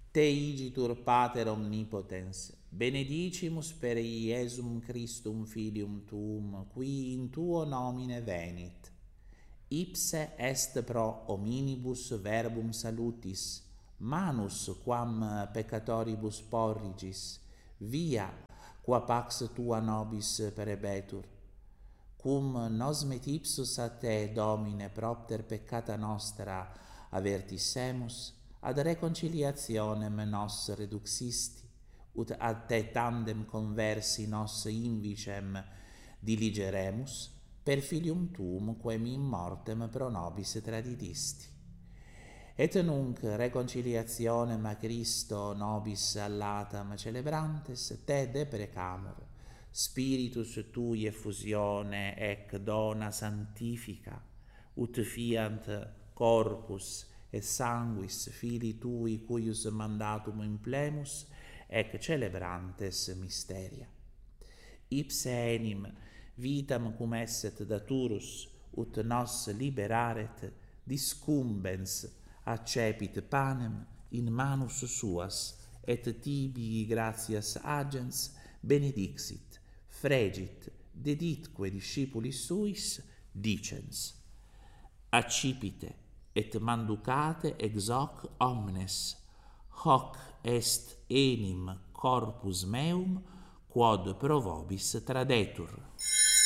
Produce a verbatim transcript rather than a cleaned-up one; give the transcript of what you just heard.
Te igitur Pater omnipotens, benedicimus per Iesum Christum filium tuum, qui in tuo nomine venit. Ipse est pro hominibus verbum salutis, manus quam peccatoribus porrigis, via qua pax tua nobis perebetur. Cum nos met ipsus a te, Domine, propter peccata nostra avertissemus, ad reconciliationem nos reduxisti, ut ad te tandem conversi nos invicem diligeremus, per filium tuum quem in mortem pro nobis tradidisti. Et nunc reconciliationem a Christo nobis allatam celebrantes te deprecamur, Spiritus tui effusione ec dona sanctifica, ut fiant corpus et sanguis filii tui cuius mandatum implemus ec celebrantes mysteria. Ipse enim vitam cum esset daturus, ut nos liberaret, discumbens accepit panem in manus suas, et tibii gratias agens benedixit, fregit, deditque discipulis suis, dicens: accipite et manducate ex hoc omnes, hoc est enim corpus meum, quod pro vobis tradetur.